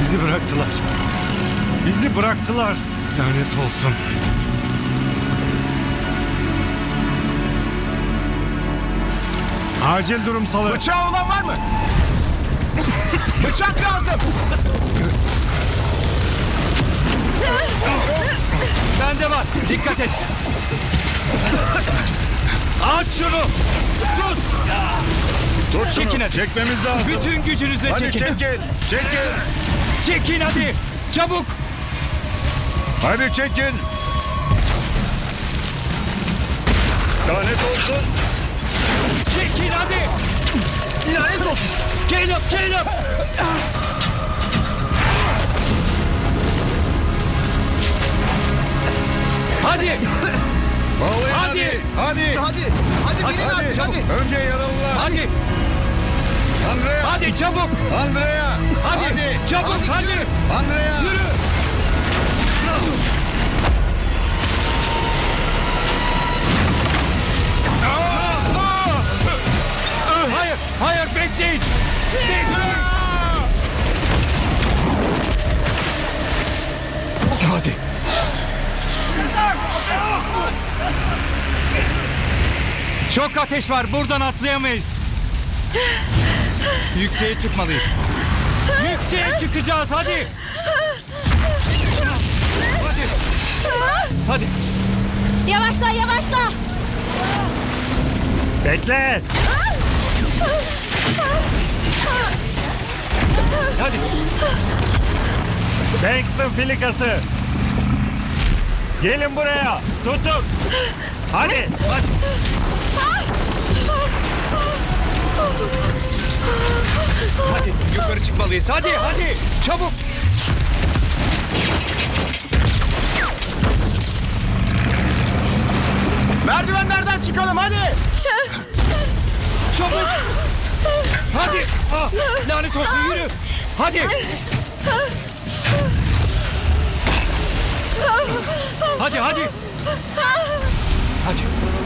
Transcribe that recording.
Bizi bıraktılar. Bizi bıraktılar. Lanet olsun. Acil durum salı. Bıçağı olan var mı? Bıçak lazım. Bende var. Dikkat et. Aç şunu. Tut. Tut şunu. Çekin hadi. Çekmemiz lazım. Bütün gücünüzle Hadi çekin. çekin. Çekin. Çekin hadi. Çabuk. Hadi çekin. Lanet olsun. Çekin hadi. Lanet olsun. Caleb, Caleb. Hadi. Bağlayın Hadi. hadi. Hadi. Hadi binin artık hadi. Önce yaralılar. Hadi. Andrea. Hadi çabuk. Andrea. Hadi. Çabuk Hadi hadi. gidiyorum. Andrea. Yürü. Hayır. Hayır bekleyin. Bekleyin. Hadi. Çok ateş var. Buradan atlayamayız. Yükseğe çıkmalıyız. Yükseğe çıkacağız. Hadi. Hadi. Hadi. Yavaşla yavaşla. Bekle. Hadi. Bankston filikası. Gelin buraya. Tutun. Hadi. Hadi. Hadi yukarı çıkmalıyız. Hadi hadi. Çabuk. Merdivenlerden çıkalım hadi. Çabuk. Hadi. Ah, lanet olsun yürü. Hadi. Hadi hadi. Hadi.